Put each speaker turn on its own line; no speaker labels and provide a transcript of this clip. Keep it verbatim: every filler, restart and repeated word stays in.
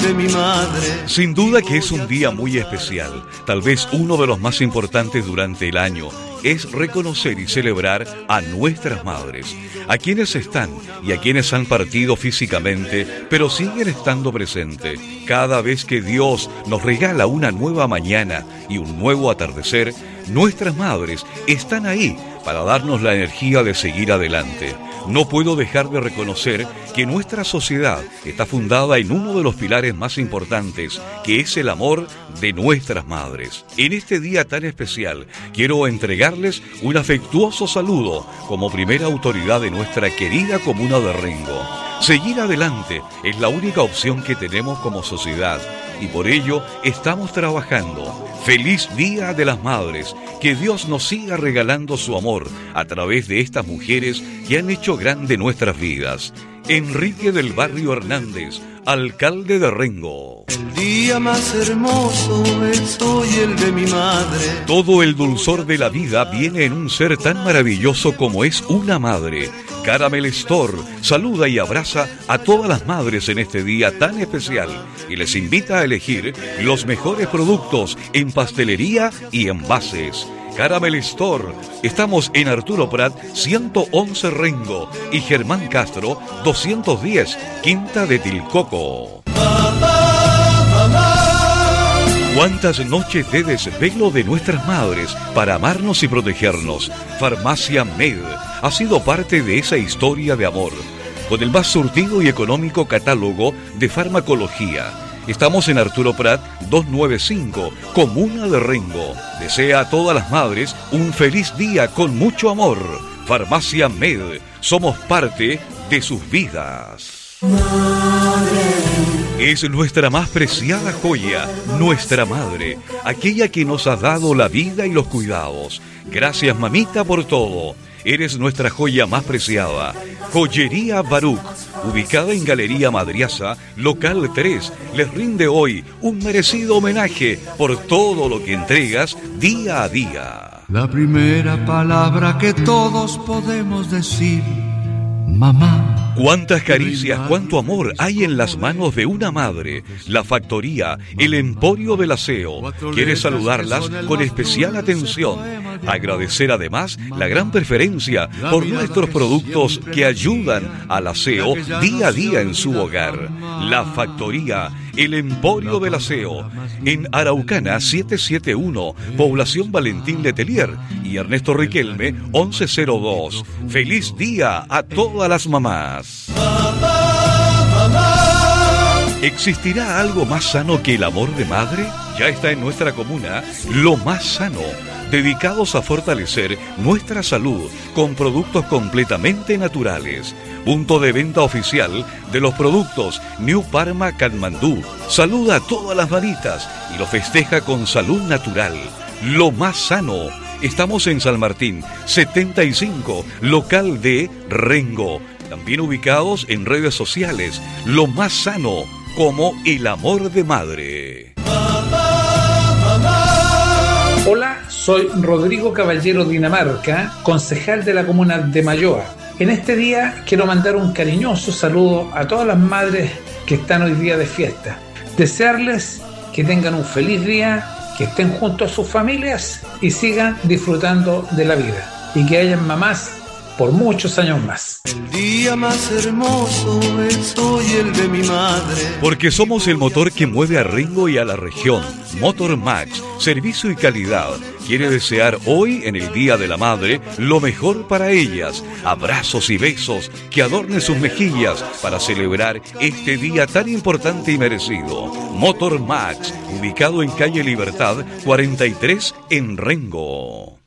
de mi madre.
Sin duda que es un día muy especial, tal vez uno de los más importantes durante el año. Es reconocer y celebrar a nuestras madres, a quienes están y a quienes han partido físicamente, pero siguen estando presentes. Cada vez que Dios nos regala una nueva mañana y un nuevo atardecer, nuestras madres están ahí para darnos la energía de seguir adelante. No puedo dejar de reconocer que nuestra sociedad está fundada en uno de los pilares más importantes, que es el amor de nuestras madres. En este día tan especial, quiero entregarles un afectuoso saludo como primera autoridad de nuestra querida comuna de Rengo. Seguir adelante es la única opción que tenemos como sociedad y por ello estamos trabajando. Feliz Día de las Madres, que Dios nos siga regalando su amor a través de estas mujeres que han hecho grande nuestras vidas. Enrique del Barrio Hernández, alcalde de Rengo.
El día más hermoso es hoy el de mi madre.
Todo el dulzor de la vida viene en un ser tan maravilloso como es una madre. Caramel Store saluda y abraza a todas las madres en este día tan especial y les invita a elegir los mejores productos en pastelería y envases. Caramel Store, estamos en Arturo Prat ciento once Rengo y Germán Castro doscientos diez, Quinta de Tilcoco. ¿Cuántas noches de desvelo de nuestras madres para amarnos y protegernos? Farmacia Med ha sido parte de esa historia de amor, con el más surtido y económico catálogo de farmacología. Estamos en Arturo Prat doscientos noventa y cinco, Comuna de Rengo. Desea a todas las madres un feliz día con mucho amor. Farmacia Med, somos parte de sus vidas. Es nuestra más preciada joya, nuestra madre, aquella que nos ha dado la vida y los cuidados. Gracias, mamita, por todo. Eres nuestra joya más preciada. Joyería Baruch, ubicada en Galería Madriaza, local tres, les rinde hoy un merecido homenaje por todo lo que entregas día a día.
La primera palabra que todos podemos decir, mamá.
Cuántas caricias, cuánto amor hay en las manos de una madre. La factoría, el emporio del aseo, quiere saludarlas con especial atención. Agradecer además la gran preferencia por nuestros productos que ayudan al aseo día a día en su hogar. La factoría, el emporio del aseo, en Araucana setecientos setenta y uno, población Valentín Letelier y Ernesto Riquelme once cero dos. ¡Feliz día a todas las mamás! ¿Existirá algo más sano que el amor de madre? Ya está en nuestra comuna Lo Más Sano, dedicados a fortalecer nuestra salud con productos completamente naturales. Punto de venta oficial de los productos New Parma Katmandú. Saluda a todas las manitas y lo festeja con salud natural. Lo Más Sano. Estamos en San Martín setenta y cinco, local de Rengo. También ubicados en redes sociales, Lo Más Sano, como el amor de madre.
Hola, soy Rodrigo Caballero Dinamarca, concejal de la comuna de Mayoa. En este día quiero mandar un cariñoso saludo a todas las madres que están hoy día de fiesta. Desearles que tengan un feliz día, que estén junto a sus familias y sigan disfrutando de la vida. Y que hayan mamás por muchos años más.
El día más hermoso es hoy el de mi madre.
Porque somos el motor que mueve a Rengo y a la región. Motor Max, servicio y calidad, quiere desear hoy, en el Día de la Madre, lo mejor para ellas. Abrazos y besos que adornen sus mejillas para celebrar este día tan importante y merecido. Motor Max, ubicado en calle Libertad cuarenta y tres en Rengo.